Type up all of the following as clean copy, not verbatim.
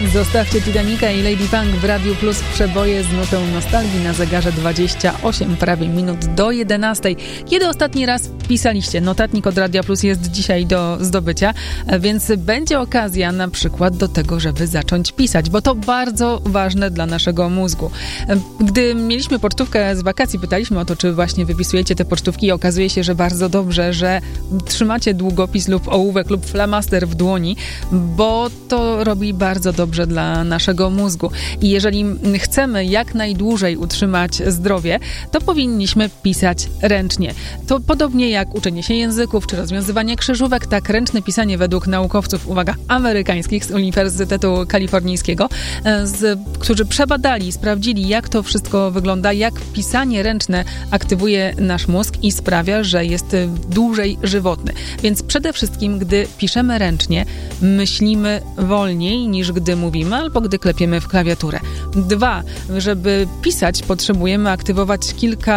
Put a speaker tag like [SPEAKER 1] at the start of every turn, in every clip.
[SPEAKER 1] Zostawcie Titanica i Lady Punk w Radiu Plus, przeboje z nutą nostalgii na zegarze 28 prawie minut do 11. Kiedy ostatni raz pisaliście? Notatnik od Radia Plus jest dzisiaj do zdobycia, więc będzie okazja na przykład do tego, żeby zacząć pisać, bo to bardzo ważne dla naszego mózgu. Gdy mieliśmy pocztówkę z wakacji, pytaliśmy o to, czy właśnie wypisujecie te pocztówki i okazuje się, że bardzo dobrze, że trzymacie długopis lub ołówek lub flamaster w dłoni, bo to robi bardzo dobrze dla naszego mózgu. I jeżeli chcemy jak najdłużej utrzymać zdrowie, to powinniśmy pisać ręcznie. To podobnie jak uczenie się języków czy rozwiązywanie krzyżówek, tak ręczne pisanie według naukowców, uwaga, amerykańskich z Uniwersytetu Kalifornijskiego, którzy przebadali, sprawdzili, jak to wszystko wygląda, jak pisanie ręczne aktywuje nasz mózg i sprawia, że jest dłużej żywotny. Więc przede wszystkim, gdy piszemy ręcznie, myślimy wolniej niż gdy mówimy albo gdy klepiemy w klawiaturę. 2. Żeby pisać, potrzebujemy aktywować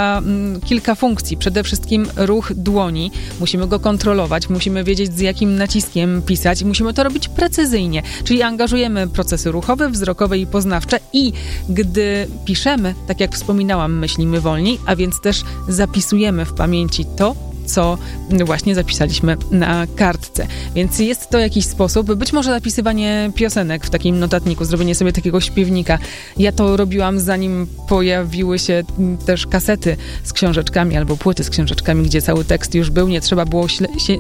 [SPEAKER 1] kilka funkcji. Przede wszystkim ruch dłoni. Musimy go kontrolować, musimy wiedzieć, z jakim naciskiem pisać i musimy to robić precyzyjnie. Czyli angażujemy procesy ruchowe, wzrokowe i poznawcze i gdy piszemy, tak jak wspominałam, myślimy wolniej, a więc też zapisujemy w pamięci to, co właśnie zapisaliśmy na kartce. Więc jest to jakiś sposób, być może zapisywanie piosenek w takim notatniku, zrobienie sobie takiego śpiewnika. Ja to robiłam, zanim pojawiły się też kasety z książeczkami albo płyty z książeczkami, gdzie cały tekst już był. Nie trzeba było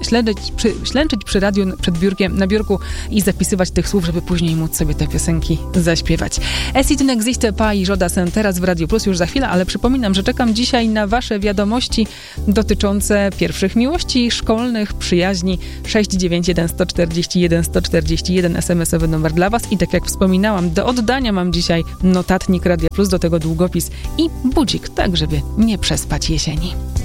[SPEAKER 1] ślęczyć przy radiu, przed biurkiem, na biurku i zapisywać tych słów, żeby później móc sobie te piosenki zaśpiewać. Es ist n'existe pas i Joda Sen teraz w Radiu Plus już za chwilę, ale przypominam, że czekam dzisiaj na wasze wiadomości dotyczące pierwszych miłości, szkolnych, przyjaźni. 691 141 141 SMS-owy numer dla was i tak jak wspominałam, do oddania mam dzisiaj notatnik Radia Plus, do tego długopis i budzik, tak żeby nie przespać jesieni.